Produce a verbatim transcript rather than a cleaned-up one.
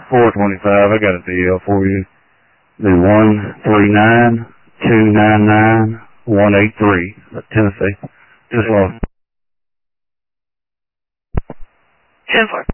four twenty-five. I got a deal for you. The one three nine two nine nine one eight three. Tennessee. Just lost. ten four.